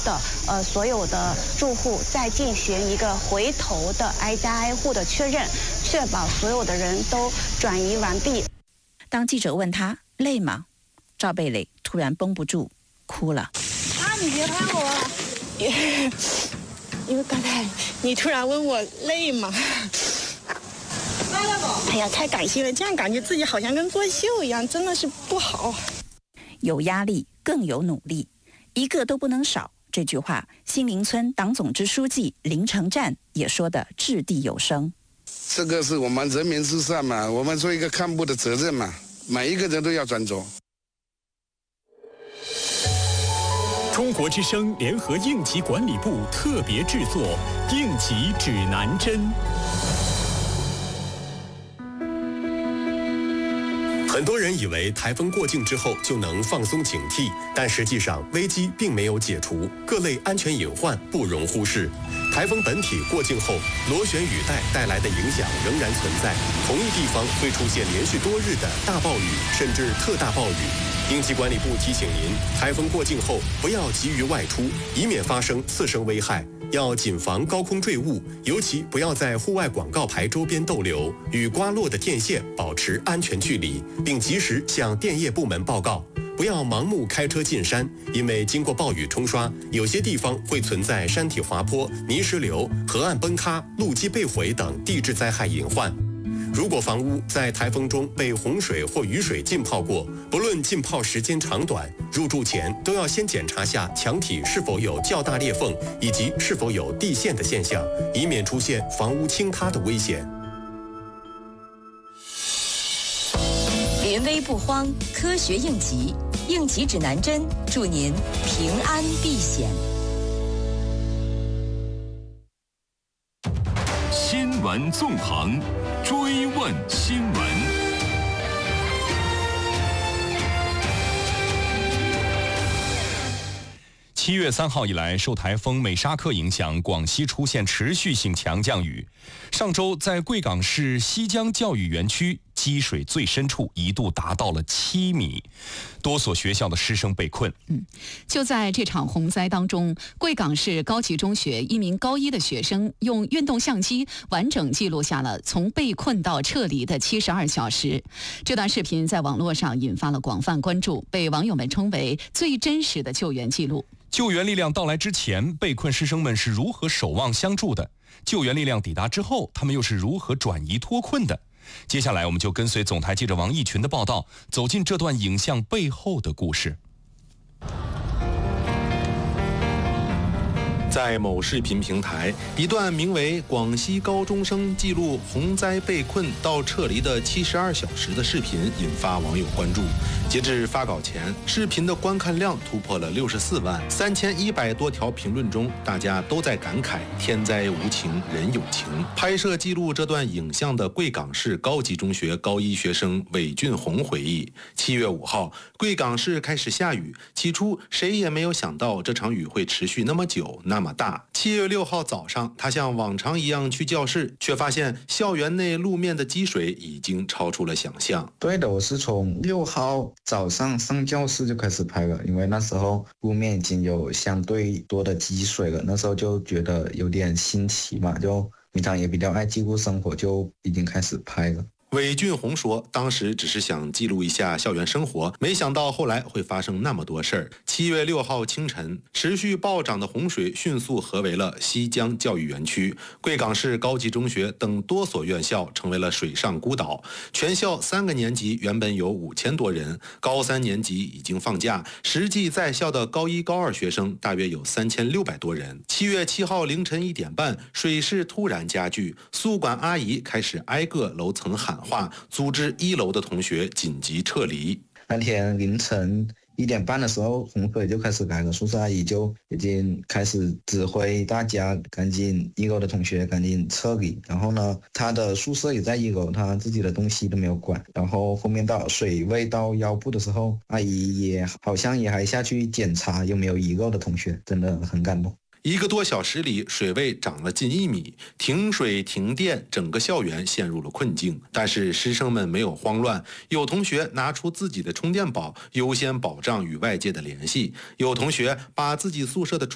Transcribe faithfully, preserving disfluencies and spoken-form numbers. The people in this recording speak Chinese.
的呃所有的住户再进行一个回头的挨家挨户的确认，确保所有的人都转移完毕。 当记者问他累吗，赵贝蕾突然绷不住哭了。 啊，你别拍我啊！因为刚才你突然问我累吗？哎呀，太感性了，这样感觉自己好像跟作秀一样，真的是不好。 有压力更有努力，一个都不能少。这句话，新林村党总支书记林成战也说得掷地有声。 这个是我们人民至上嘛，我们做一个干部的责任嘛，每一个人都要专注。 中国之声联合应急管理部特别制作《应急指南针》。很多人以为台风过境之后就能放松警惕，但实际上危机并没有解除，各类安全隐患不容忽视。台风本体过境后，螺旋雨带带来的影响仍然存在，同一地方会出现连续多日的大暴雨甚至特大暴雨。应急管理部提醒您，台风过境后不要急于外出，以免发生次生危害。要谨防高空坠物，尤其不要在户外广告牌周边逗留，与刮落的电线保持安全距离，并及时向电业部门报告。不要盲目开车进山，因为经过暴雨冲刷，有些地方会存在山体滑坡、泥石流、河岸崩塌、路基被毁等地质灾害隐患。如果房屋在台风中被洪水或雨水浸泡过，不论浸泡时间长短，入住前都要先检查下墙体是否有较大裂缝，以及是否有地陷的现象，以免出现房屋倾塌的危险。 临危不慌，科学应急，应急指南针，祝您平安避险。 新闻纵横，追问新闻。七月三号以来，受台风美沙克影响，广西出现持续性强降雨。上周在贵港市西江教育园区，积水最深处一度达到了七米，多所学校的师生被困。 嗯，就在这场洪灾当中，贵港市高级中学一名高一的学生用运动相机完整记录下了从被困到撤离的七十二小时。这段视频在网络上引发了广泛关注，被网友们称为最真实的救援记录。 救援力量到来之前，被困师生们是如何守望相助的？救援力量抵达之后，他们又是如何转移脱困的？接下来，我们就跟随总台记者王毅群的报道，走进这段影像背后的故事。 在某视频平台，一段名为“广西高中生记录洪灾被困到撤离的七十二小时”的视频引发网友关注。截至发稿前，视频的观看量突破了六十四万，三千一百多条评论中，大家都在感慨天灾无情，人有情。拍摄记录这段影像的贵港市高级中学高一学生韦俊宏回忆，七月五号，贵港市开始下雨，起初谁也没有想到这场雨会持续那么久，那么大。七月六号早上，他像往常一样去教室，却发现校园内路面的积水已经超出了想象。 对的，我是从六号早上上教室就开始拍了，因为那时候路面已经有相对多的积水了，那时候就觉得有点新奇嘛，就平常也比较爱记录生活，就已经开始拍了。 韦俊宏说，当时只是想记录一下校园生活，没想到后来会发生那么多事儿。七月六号清晨，持续暴涨的洪水迅速合围了西江教育园区、贵港市高级中学等多所院校，成为了水上孤岛。全校三个年级原本有五千多人，高三年级已经放假，实际在校的高一、高二学生大约有三千六百多人。七月七号凌晨一点半，水势突然加剧，宿管阿姨开始挨个楼层喊话，组织一楼的同学紧急撤离。 那天凌晨一点半的时候，洪水就开始来了，宿舍阿姨就已经开始指挥大家赶紧一楼的同学赶紧撤离。然后呢，他的宿舍也在一楼，他自己的东西都没有管。然后后面到水位到腰部的时候，阿姨也好像也还下去检查有没有一楼的同学，真的很感动。 一个多小时里，水位涨了近一米，停水停电，整个校园陷入了困境。但是师生们没有慌乱，有同学拿出自己的充电宝，优先保障与外界的联系；有同学把自己宿舍的